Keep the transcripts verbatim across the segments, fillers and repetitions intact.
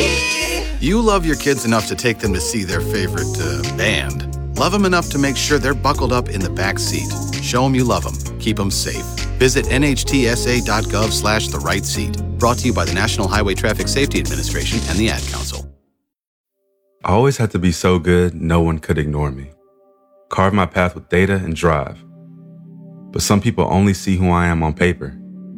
You love your kids enough to take them to see their favorite uh, band. Love them enough to make sure they're buckled up in the back seat. Show them you love them. Keep them safe. Visit N H T S A dot gov slash the right seat. Brought to you by the National Highway Traffic Safety Administration and the Ad Council. I always had to be so good, no one could ignore me. Carve my path with data and drive. But some people only see who I am on paper.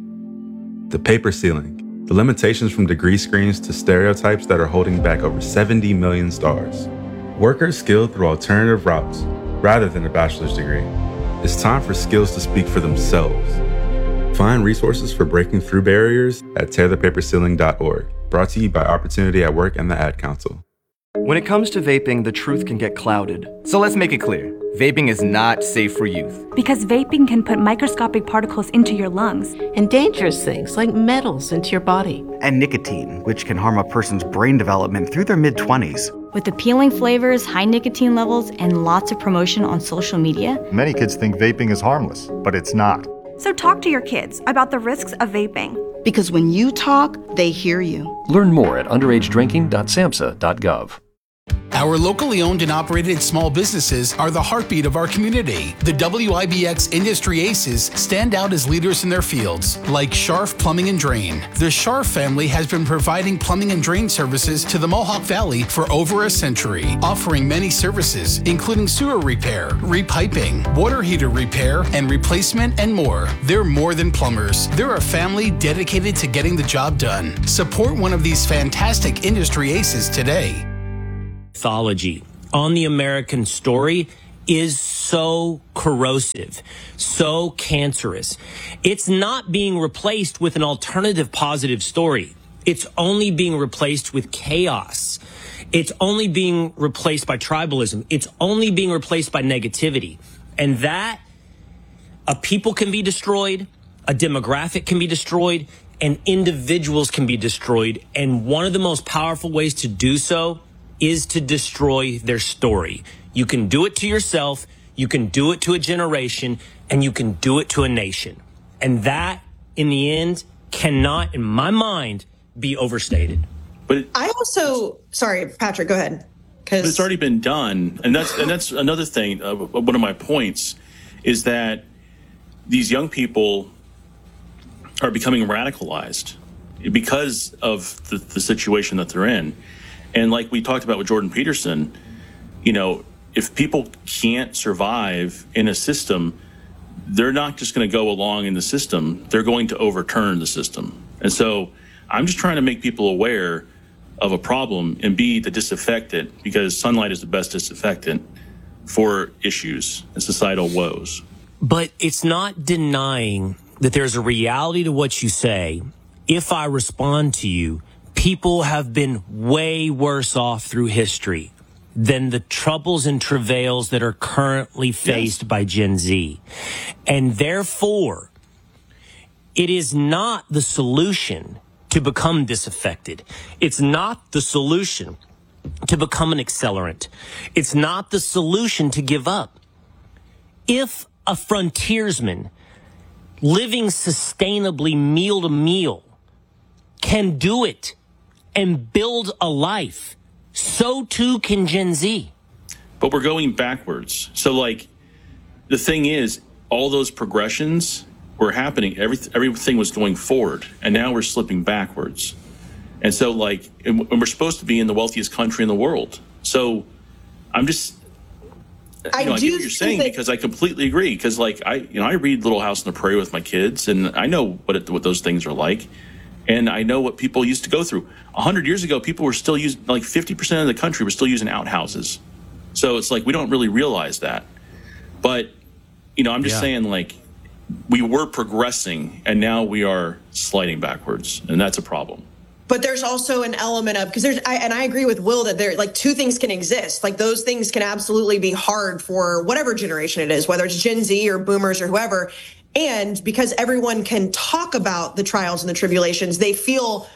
The paper ceiling. The limitations from degree screens to stereotypes that are holding back over seventy million stars. Workers skilled through alternative routes rather than a bachelor's degree. It's time for skills to speak for themselves. Find resources for breaking through barriers at tear the paper ceiling dot org. Brought to you by Opportunity at Work and the Ad Council. When it comes to vaping, the truth can get clouded. So let's make it clear. Vaping is not safe for youth. Because vaping can put microscopic particles into your lungs. And dangerous things like metals into your body. And nicotine, which can harm a person's brain development through their mid-twenties. With appealing flavors, high nicotine levels, and lots of promotion on social media. Many kids think vaping is harmless, but it's not. So talk to your kids about the risks of vaping. Because when you talk, they hear you. Learn more at underage drinking dot samhsa dot gov. Our locally owned and operated small businesses are the heartbeat of our community. The W I B X Industry Aces stand out as leaders in their fields, like Scharf Plumbing and Drain. The Scharf family has been providing plumbing and drain services to the Mohawk Valley for over a century, offering many services, including sewer repair, repiping, water heater repair and replacement, and more. They're more than plumbers. They're a family dedicated to getting the job done. Support one of these fantastic industry aces today. Mythology on the American story is so corrosive, so cancerous. It's not being replaced with an alternative positive story. It's only being replaced with chaos. It's only being replaced by tribalism. It's only being replaced by negativity. And that, a people can be destroyed, a demographic can be destroyed, and individuals can be destroyed. And one of the most powerful ways to do so is to destroy their story. You can do it to yourself, you can do it to a generation, and you can do it to a nation. And that, in the end, cannot, in my mind, be overstated. But it, I also, sorry, Patrick, go ahead. But it's already been done, and that's and that's another thing. Uh, one of my points is that these young people are becoming radicalized because of the, the situation that they're in. And like we talked about with Jordan Peterson, you know, if people can't survive in a system, they're not just going to go along in the system. They're going to overturn the system. And so I'm just trying to make people aware of a problem and be the disinfectant, because sunlight is the best disinfectant for issues and societal woes. But it's not denying that there's a reality to what you say. If I respond to you, people have been way worse off through history than the troubles and travails that are currently faced yes. by Gen Z. And therefore, it is not the solution to become disaffected. It's not the solution to become an accelerant. It's not the solution to give up. If a frontiersman living sustainably meal to meal can do it and build a life, so too can Gen Z. But we're going backwards. So, like, the thing is, all those progressions were happening. Every, everything was going forward, and now we're slipping backwards. And so, like, and we're supposed to be in the wealthiest country in the world. So I'm just, you know, I, I get what you're saying, that- because I completely agree. Because, like, I, you know, I read Little House on the Prairie with my kids, and I know what it, what those things are like. And I know what people used to go through. A hundred years ago, people were still using, like fifty percent of the country were still using outhouses. So it's like, we don't really realize that. But, you know, I'm just yeah. saying, like, we were progressing and now we are sliding backwards. And that's a problem. But there's also an element of, because there's, I, and I agree with Will that there, like, two things can exist. Like, those things can absolutely be hard for whatever generation it is, whether it's Gen Z or boomers or whoever. And because everyone can talk about the trials and the tribulations, they feel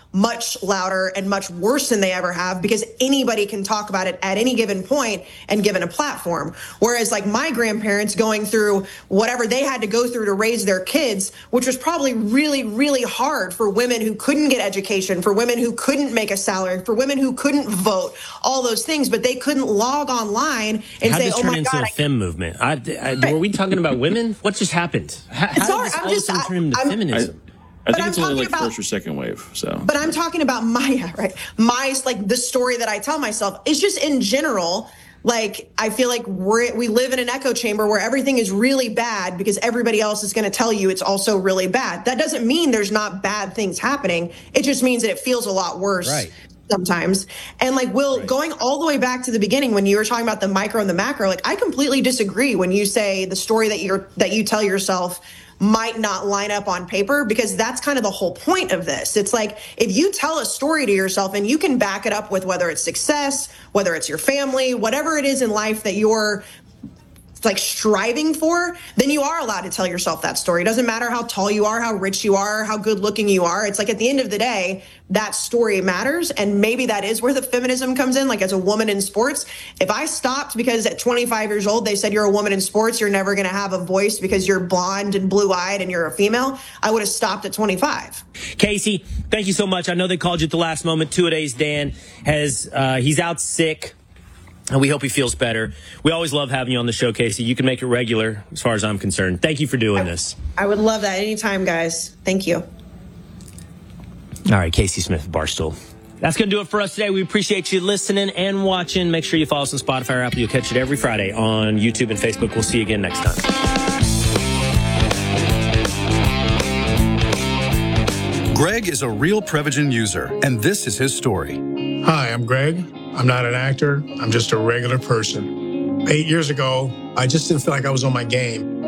much louder and much worse than they ever have because anybody can talk about it at any given point and given a platform. Whereas like my grandparents going through whatever they had to go through to raise their kids, which was probably really, really hard for women who couldn't get education, for women who couldn't make a salary, for women who couldn't vote, all those things, but they couldn't log online and How'd say, this oh turn my into God. a femme movement? I, I, were we talking about women? What just happened? How, how did this I'm all just- of a sudden turn into I'm- feminism? I think But it's I'm only like talking about- first or second wave. So, But I'm talking about my, yeah, right, my, like the story that I tell myself. It's just in general, like, I feel like we're, we live in an echo chamber where everything is really bad because everybody else is going to tell you it's also really bad. That doesn't mean there's not bad things happening. It just means that it feels a lot worse. Right. Sometimes. And like, Will, right. going all the way back to the beginning when you were talking about the micro and the macro, like I completely disagree when you say the story that you're, that you tell yourself might not line up on paper, because that's kind of the whole point of this. It's like, if you tell a story to yourself and you can back it up with whether it's success, whether it's your family, whatever it is in life that you're like striving for, then you are allowed to tell yourself that story. It doesn't matter how tall you are, how rich you are, how good looking you are. It's like at the end of the day, that story matters. And maybe that is where the feminism comes in. Like as a woman in sports, if I stopped because at twenty-five years old, they said you're a woman in sports, you're never going to have a voice because you're blonde and blue eyed and you're a female, I would have stopped at twenty-five. Casey, thank you so much. I know they called you at the last moment. Two-a-days Dan has, uh, he's out sick. And we hope he feels better. We always love having you on the show, Casey. You can make it regular as far as I'm concerned. Thank you for doing I, this. I would love that anytime, guys. Thank you. All right, Casey Smith, Barstool. That's going to do it for us today. We appreciate you listening and watching. Make sure you follow us on Spotify or Apple. You'll catch it every Friday on YouTube and Facebook. We'll see you again next time. Greg is a real Prevagen user, and this is his story. Hi, I'm Greg. I'm not an actor. I'm just a regular person. Eight years ago, I just didn't feel like I was on my game.